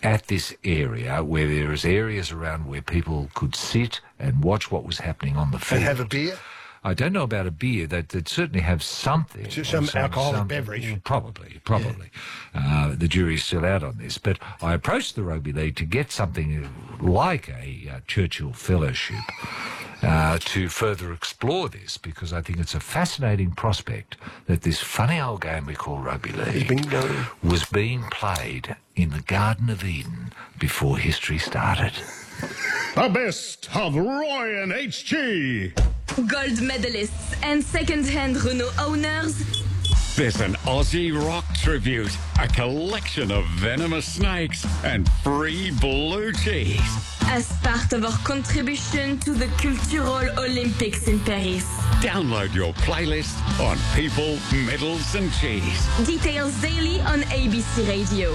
at this area where there is areas around where people could sit and watch what was happening on the field. And have a beer? I don't know about a beer. They'd certainly have something. Some alcoholic beverage. Probably. Yeah. The jury's still out on this. But I approached the Rugby League to get something like a Churchill Fellowship to further explore this, because I think it's a fascinating prospect that this funny old game we call Rugby League was being played in the Garden of Eden before history started. The best of Roy and HG. Gold medalists and second-hand Renault owners. There's an Aussie rock tribute, a collection of venomous snakes, and free blue cheese. As part of our contribution to the Cultural Olympics in Paris. Download your playlist on people, medals, and cheese. Details daily on ABC Radio.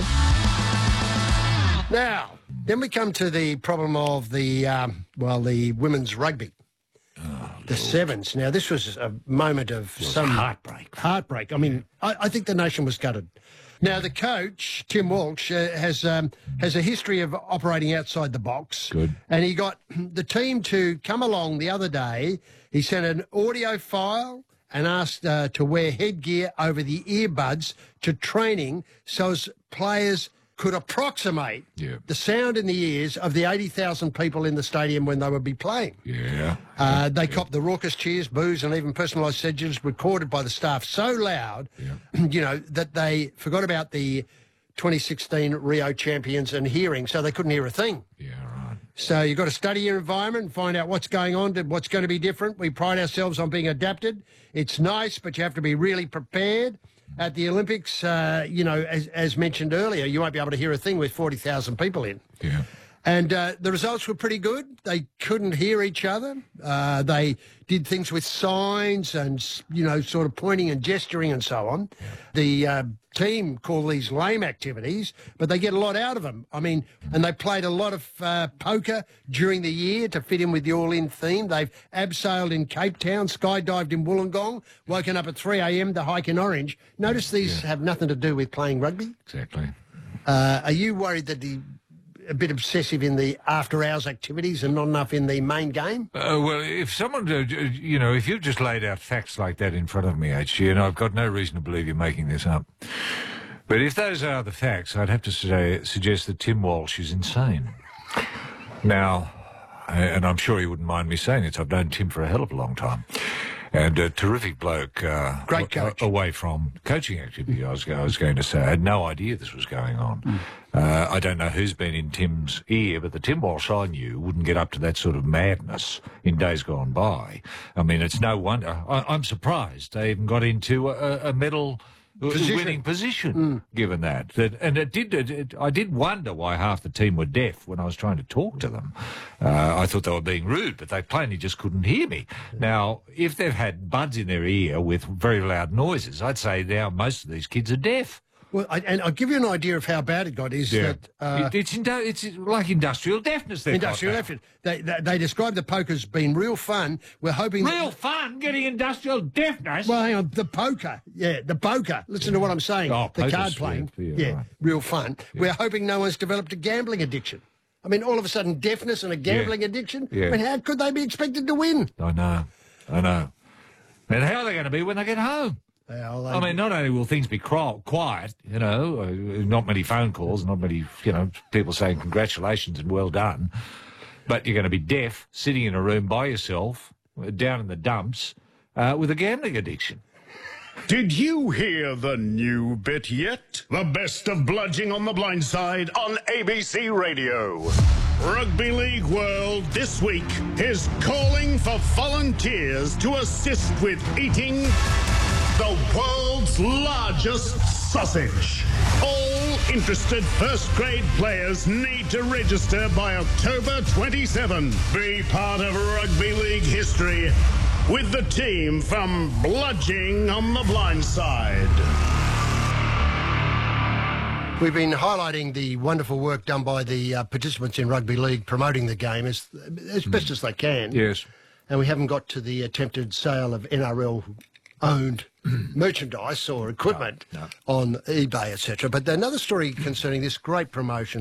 Now, then we come to the problem of the women's rugby. The Sevens. Now, this was a moment of some heartbreak. I mean, I think the nation was gutted. Now, the coach, Tim Walsh, has a history of operating outside the box. Good. And he got the team to come along the other day. He sent an audio file and asked to wear headgear over the earbuds to training so as players could approximate the sound in the ears of the 80,000 people in the stadium when they would be playing. They copped the raucous cheers, boos, and even personalised sedges recorded by the staff so loud, that they forgot about the 2016 Rio champions and hearing, so they couldn't hear a thing. So you've got to study your environment and find out what's going on, what's going to be different. We pride ourselves on being adapted. It's nice, but you have to be really prepared. At the Olympics, as mentioned earlier, you won't be able to hear a thing with 40,000 people in. Yeah. And the results were pretty good. They couldn't hear each other. They did things with signs and, sort of pointing and gesturing and so on. The team call these lame activities, but they get a lot out of them. I mean, and they played a lot of poker during the year to fit in with the all-in theme. They've abseiled in Cape Town, skydived in Wollongong, woken up at 3 a.m. to hike in Orange. Notice these have nothing to do with playing rugby. Exactly. Are you worried that a bit obsessive in the after-hours activities and not enough in the main game? Well, if someone, if you've just laid out facts like that in front of me, HG, and I've got no reason to believe you're making this up, but if those are the facts, I'd have to suggest that Tim Walsh is insane. Now, and I'm sure he wouldn't mind me saying this, I've known Tim for a hell of a long time. And a terrific bloke. Great coach. Away from coaching activity, I was going to say. I had no idea this was going on. I don't know who's been in Tim's ear, but the Tim Walsh I knew wouldn't get up to that sort of madness in days gone by. I mean, it's no wonder. I'm surprised they even got into a medal winning position, given that. And I did wonder why half the team were deaf when I was trying to talk to them. I thought they were being rude, but they plainly just couldn't hear me. Now, if they've had buds in their ear with very loud noises, I'd say now most of these kids are deaf. Well, and I'll give you an idea of how bad it got. It's like industrial deafness. Industrial deafness. They describe the poker as being real fun. We're hoping real fun getting industrial deafness. Well, hang on, the poker. Yeah, the poker. Listen to what I'm saying. The card playing. Right. Real fun. Yeah. We're hoping no one's developed a gambling addiction. I mean, all of a sudden, deafness and a gambling addiction. Yeah. I mean, how could they be expected to win? I know. And how are they going to be when they get home? I mean, not only will things be quiet, not many phone calls, not many, people saying congratulations and well done, but you're going to be deaf, sitting in a room by yourself, down in the dumps, with a gambling addiction. Did you hear the new bit yet? The best of Bludging on the Blind Side on ABC Radio. Rugby League World this week is calling for volunteers to assist with eating the world's largest sausage. All interested first-grade players need to register by October 27. Be part of Rugby League history with the team from Bludging on the Blind Side. We've been highlighting the wonderful work done by the participants in Rugby League promoting the game as best as they can. Yes. And we haven't got to the attempted sale of NRL-owned merchandise or equipment on eBay, etc. But another story concerning this great promotion